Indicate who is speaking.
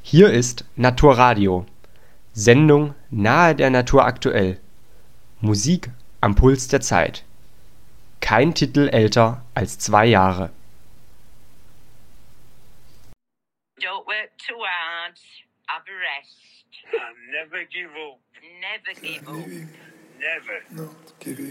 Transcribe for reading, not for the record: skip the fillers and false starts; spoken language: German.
Speaker 1: Hier ist Naturradio. Sendung nahe der Natur aktuell. Musik am Puls der Zeit. Kein Titel älter als 2 Jahre.
Speaker 2: Don't work too hard. Have a rest.
Speaker 3: And never give up.
Speaker 2: Never give up.
Speaker 3: Never.
Speaker 4: Not giving